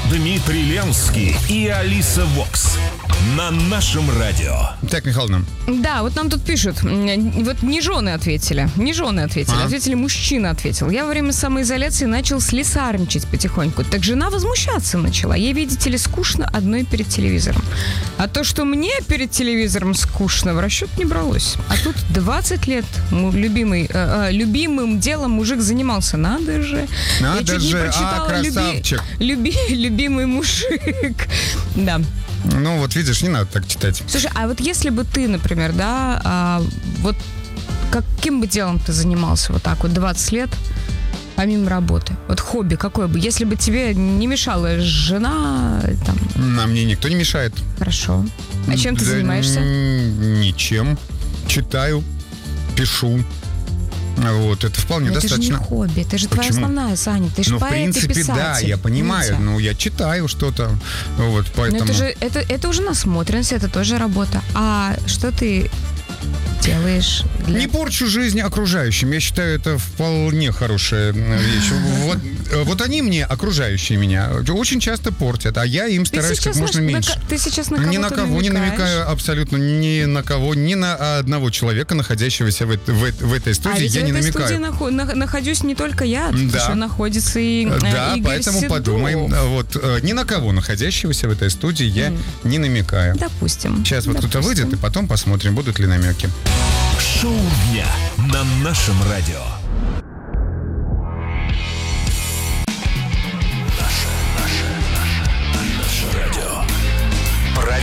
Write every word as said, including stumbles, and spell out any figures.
Дмитрий Ленский и Алиса Вокс на нашем радио. Так, Михайловна. Да, вот нам тут пишут. Вот не жены ответили. Не жены ответили. А? Ответили, мужчина ответил. Я во время самоизоляции начал слесарничать потихоньку. Так жена возмущаться начала. Ей, видите ли, скучно одной перед телевизором. А то, что мне перед телевизором скучно, в расчет не бралось. А тут двадцать лет любимый, э, э, любимым делом мужик занимался. Надо же. Надо Я чуть же, не прочитала, а, красавчик. Люби, люби, любимый мужик. Да. Ну, вот видишь, не надо так читать. Слушай, а вот если бы ты, например, да, а, вот каким бы делом ты занимался вот так вот двадцать лет, помимо работы? Вот хобби какое бы? Если бы тебе не мешала жена, там... А мне никто не мешает. Хорошо. А чем ты да занимаешься? Ничем. Читаю, пишу. Вот, это вполне но достаточно. Это же не хобби, это же Почему? твоя основная, Саня. Ты же ну, поэт в принципе, и писатель. да, я понимаю. Видите? Ну, я читаю что-то. Вот, поэтому... Но это же это, это уже насмотренность, это тоже работа. А что ты делаешь для... Не порчу жизнь окружающим. Я считаю, это вполне хорошая вещь. Вот, вот они мне, окружающие меня, очень часто портят, а я им стараюсь как можно на, меньше. На, ты сейчас на кого-то Ни на кого намекаешь? не намекаю, абсолютно ни на кого, ни на одного человека, находящегося в, в, в этой студии, а ведь я в не этой намекаю. студии нахо- на- находюсь не только я, тут да. еще находится и э, Да, Игорь поэтому Седов. подумаем. Вот, э, ни на кого находящегося в этой студии я mm. не намекаю. Допустим. Сейчас вот Допустим. кто-то выйдет, и потом посмотрим, будут ли намеки. Шоу дня на нашем радио.